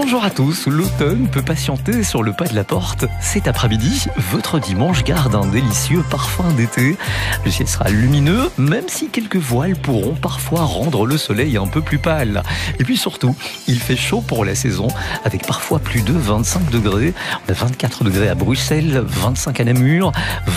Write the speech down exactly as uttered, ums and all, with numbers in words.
Bonjour à tous, l'automne peut patienter sur le pas de la porte. Cet après-midi, votre dimanche garde un délicieux parfum d'été. Le ciel sera lumineux, même si quelques voiles pourront parfois rendre le soleil un peu plus pâle. Et puis surtout, il fait chaud pour la saison, avec parfois plus de vingt-cinq degrés. On a vingt-quatre degrés à Bruxelles, vingt-cinq à Namur,